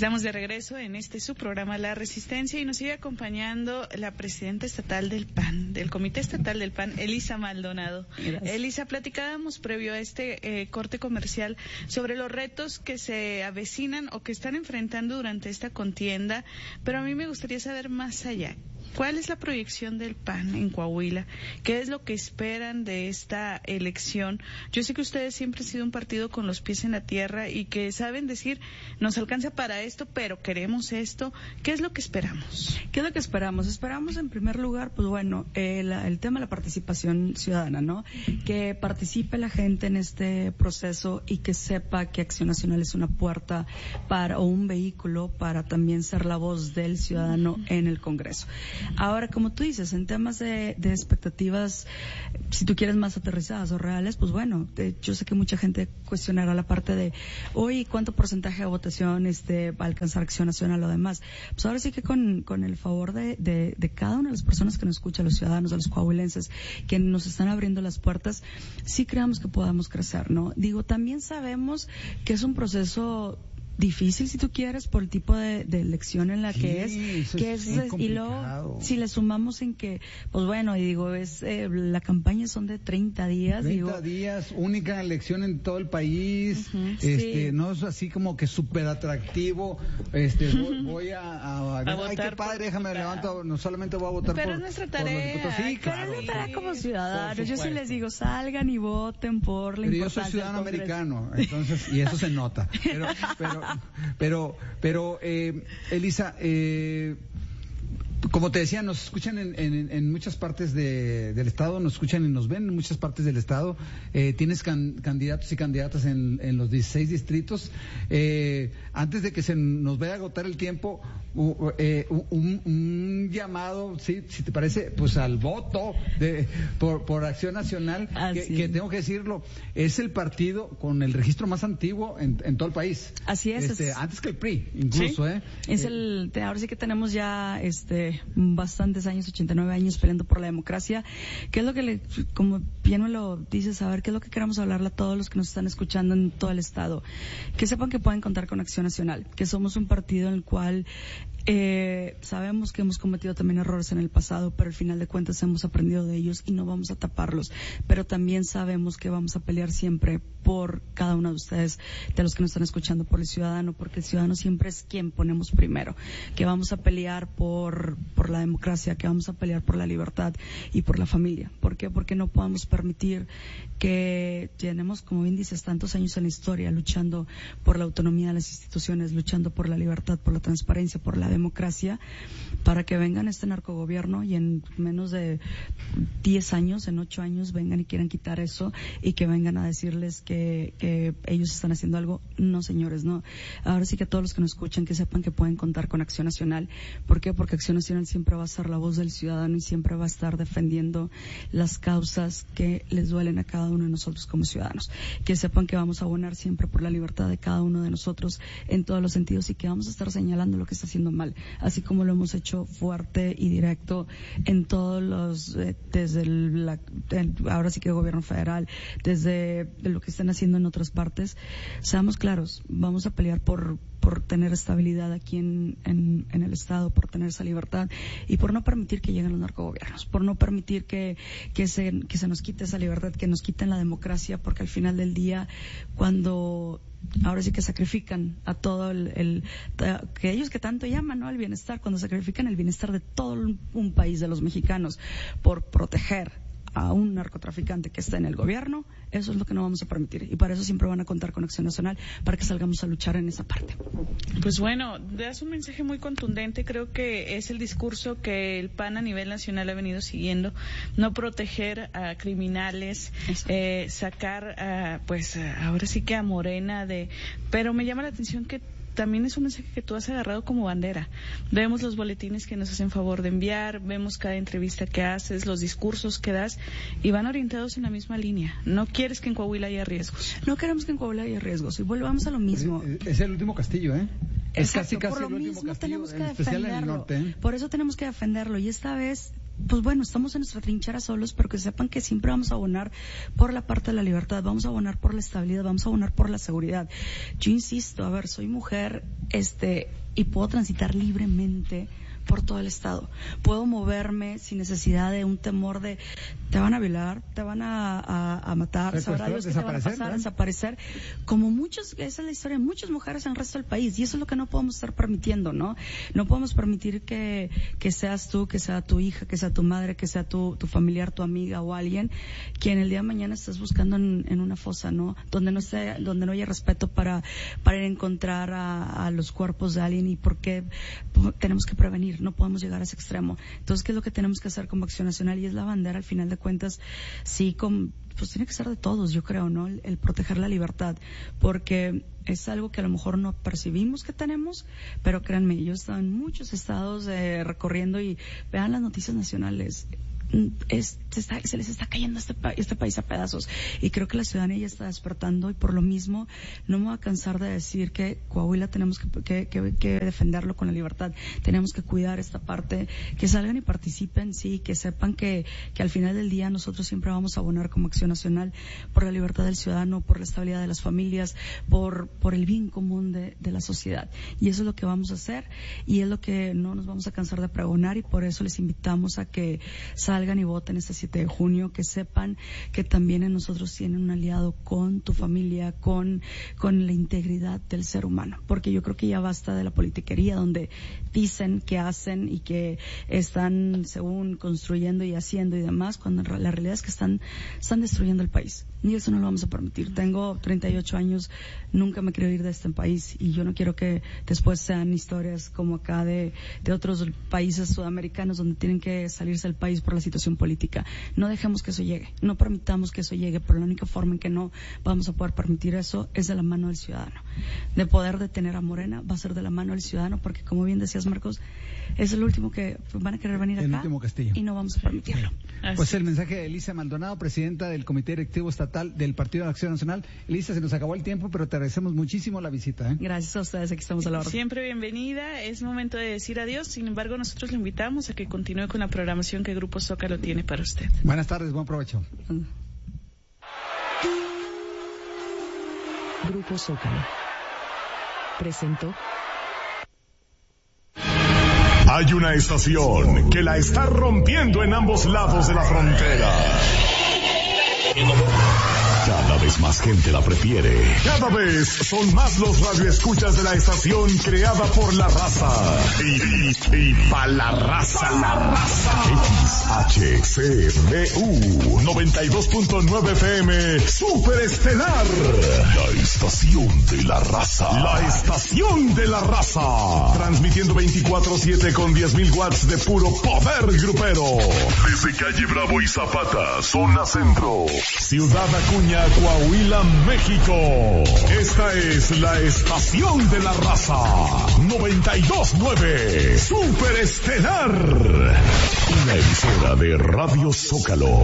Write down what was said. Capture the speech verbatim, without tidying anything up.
Estamos de regreso en este su programa La Resistencia y nos sigue acompañando la presidenta estatal del P A N, del Comité Estatal del P A N, Elisa Maldonado. Gracias. Elisa, platicábamos previo a este eh, corte comercial sobre los retos que se avecinan o que están enfrentando durante esta contienda, pero a mí me gustaría saber más allá. ¿Cuál es la proyección del P A N en Coahuila? ¿Qué es lo que esperan de esta elección? Yo sé que ustedes siempre han sido un partido con los pies en la tierra y que saben decir, nos alcanza para esto, pero queremos esto. ¿Qué es lo que esperamos? ¿Qué es lo que esperamos? Esperamos, en primer lugar, pues bueno, el, el tema de la participación ciudadana, ¿no? Que participe la gente en este proceso y que sepa que Acción Nacional es una puerta para, o un vehículo para también ser la voz del ciudadano en el Congreso. Ahora, como tú dices, en temas de, de expectativas, si tú quieres más aterrizadas o reales, pues bueno, de, yo sé que mucha gente cuestionará la parte de, hoy, ¿cuánto porcentaje de votación este, va a alcanzar Acción Nacional o demás? Pues ahora sí que con, con el favor de, de, de cada una de las personas que nos escuchan, los ciudadanos, de los coahuilenses, que nos están abriendo las puertas, sí creamos que podamos crecer, ¿no? Digo, también sabemos que es un proceso difícil, si tú quieres, por el tipo de, de elección en la sí, que es, que es, es y luego si le sumamos en que, pues bueno, y digo, es eh, la campaña son de treinta días, treinta digo, días, única elección en todo el país, uh-huh, este, sí. No es así como que súper atractivo, este, voy, voy a, a, a, a ay, qué padre, déjame me levanto, no solamente voy a votar pero por, es nuestra tarea, por sí, claro, pero es nuestra tarea como ciudadanos, yo sí les digo, salgan y voten por la pero importancia. Yo soy ciudadano americano, entonces, y eso se nota, pero, pero, pero Pero, eh, Elisa, eh, como te decía, nos escuchan en, en, en muchas partes de, del estado, nos escuchan y nos ven en muchas partes del estado. Eh, tienes can, candidatos y candidatas en, en los dieciséis distritos. Eh, antes de que se nos vaya a agotar el tiempo, uh, eh, un, un llamado, sí, si te parece, pues al voto de, por, por Acción Nacional, que, que tengo que decirlo, es el partido con el registro más antiguo en, en todo el país. Así es. Este, es... Antes que el P R I, incluso, ¿sí? ¿eh? Es el, ahora sí que tenemos ya, este, bastantes años, ochenta y nueve años peleando por la democracia. ¿Qué es lo que le, como bien me lo dices, a ver, qué es lo que queremos hablarle a todos los que nos están escuchando en todo el estado? Que sepan que pueden contar con Acción Nacional, que somos un partido en el cual eh, sabemos que hemos cometido también errores en el pasado, pero al final de cuentas hemos aprendido de ellos y no vamos a taparlos. Pero también sabemos que vamos a pelear siempre por cada uno de ustedes, de los que nos están escuchando, por el ciudadano, porque el ciudadano siempre es quien ponemos primero, que vamos a pelear por, por la democracia, que vamos a pelear por la libertad y por la familia. ¿Por qué? Porque no podemos permitir que tenemos, como bien dices, tantos años en la historia luchando por la autonomía de las instituciones, luchando por la libertad, por la transparencia, por la democracia, para que vengan este narcogobierno y en menos de diez años, en ocho años, vengan y quieran quitar eso y que vengan a decirles que, que ellos están haciendo algo. No, señores, no. Ahora sí que todos los que nos escuchan, que sepan que pueden contar con Acción Nacional. ¿Por qué? Porque Acción Nacional siempre va a ser la voz del ciudadano y siempre va a estar defendiendo las causas que les duelen a cada uno de nosotros como ciudadanos. Que sepan que vamos a abonar siempre por la libertad de cada uno de nosotros en todos los sentidos y que vamos a estar señalando lo que está haciendo mal, así como lo hemos hecho fuerte y directo en todos los, eh, desde el, la, el, ahora sí que el gobierno federal, desde lo que están haciendo en otras partes. Seamos claros, vamos a pelear por por tener estabilidad aquí en, en, en el Estado, por tener esa libertad y por no permitir que lleguen los narcogobiernos, por no permitir que, que, se, que se nos quite esa libertad, que nos quiten la democracia, porque al final del día, cuando ahora sí que sacrifican a todo el, el que ellos que tanto llaman, ¿no?, el bienestar, cuando sacrifican el bienestar de todo un país, de los mexicanos, por proteger a un narcotraficante que está en el gobierno, eso es lo que no vamos a permitir. Y para eso siempre van a contar con Acción Nacional, para que salgamos a luchar en esa parte. Pues bueno, das un mensaje muy contundente. Creo que es el discurso que el P A N a nivel nacional ha venido siguiendo. No proteger a criminales, eh, sacar a, pues ahora sí que a Morena de... Pero me llama la atención que también es un mensaje que tú has agarrado como bandera. Vemos los boletines que nos hacen favor de enviar, vemos cada entrevista que haces, los discursos que das, y van orientados en la misma línea. No quieres que en Coahuila haya riesgos. No queremos que en Coahuila haya riesgos. Y volvamos a lo mismo. Es, es el último castillo, ¿eh? Es Exacto, casi, casi por lo el último mismo castillo, tenemos que en especial defenderlo. en el norte, ¿eh? Por eso tenemos que defenderlo. Y esta vez, pues bueno, estamos en nuestra trinchera solos, pero que sepan que siempre vamos a abonar por la parte de la libertad, vamos a abonar por la estabilidad, vamos a abonar por la seguridad. Yo insisto, a ver, soy mujer este, y puedo transitar libremente por todo el estado. Puedo moverme sin necesidad de un temor de te van a violar, te van a, a, a matar, sabrá Dios que te van a pasar, a desaparecer. Como muchos, esa es la historia de muchas mujeres en el resto del país, y eso es lo que no podemos estar permitiendo, ¿no? No podemos permitir que, que seas tú, que sea tu hija, que sea tu madre, que sea tu, tu familiar, tu amiga o alguien, quien el día de mañana estés buscando en, en una fosa, ¿no? Donde no esté, donde no haya respeto para, para ir a encontrar a, a los cuerpos de alguien, y por qué tenemos que prevenir. No podemos llegar a ese extremo. Entonces, ¿qué es lo que tenemos que hacer como Acción Nacional? Y es la bandera, al final de cuentas, sí, con, pues tiene que ser de todos, yo creo, ¿no? El, el proteger la libertad, porque es algo que a lo mejor no percibimos que tenemos, pero créanme, yo he estado en muchos estados eh, recorriendo, y vean las noticias nacionales. Es, se, está, se les está cayendo este, pa, este país a pedazos, y creo que la ciudadanía ya está despertando, y por lo mismo no me voy a cansar de decir que Coahuila tenemos que, que, que, que defenderlo con la libertad, tenemos que cuidar esta parte, que salgan y participen, sí, que sepan que, que al final del día nosotros siempre vamos a abonar como Acción Nacional por la libertad del ciudadano, por la estabilidad de las familias, por, por el bien común de, de la sociedad, y eso es lo que vamos a hacer, y es lo que no nos vamos a cansar de pregonar, y por eso les invitamos a que salgan y voten este siete de junio, que sepan que también en nosotros tienen un aliado con tu familia, con, con la integridad del ser humano, porque yo creo que ya basta de la politiquería donde dicen que hacen y que están según construyendo y haciendo y demás, cuando la realidad es que están, están destruyendo el país, y eso no lo vamos a permitir. Tengo treinta y ocho años, nunca me quiero ir de este país, y yo no quiero que después sean historias como acá de, de otros países sudamericanos donde tienen que salirse del país por la situación política. No dejemos que eso llegue, no permitamos que eso llegue, pero la única forma en que no vamos a poder permitir eso es de la mano del ciudadano. De poder detener a Morena va a ser de la mano del ciudadano, porque como bien decías, Marcos, es el último que van a querer venir el acá, último castillo, y no vamos a permitirlo. Así. Pues el mensaje de Elisa Maldonado, presidenta del Comité Directivo Estatal del Partido de Acción Nacional. Elisa, se nos acabó el tiempo, pero te agradecemos muchísimo la visita, ¿eh? Gracias a ustedes, aquí estamos a la orden. Siempre bienvenida, es momento de decir adiós, sin embargo nosotros le invitamos a que continúe con la programación que Grupo Zócalo tiene para usted. Buenas tardes, buen provecho. Grupo Zócalo presentó. Hay una estación que la está rompiendo en ambos lados de la frontera. Cada vez más gente la prefiere. Cada vez son más los radioescuchas de la estación creada por la raza. Y, y, y pa' la raza, la raza. X H C B U noventa y dos punto nueve F M Super Estelar. La estación de la raza. La estación de la raza. Transmitiendo veinticuatro siete con diez mil watts de puro poder grupero. Desde calle Bravo y Zapata, zona centro. Ciudad Acuña, Coahuila, México. Esta es la estación de la raza. noventa y dos punto nueve Super Estelar. Una emisora de Radio Zócalo.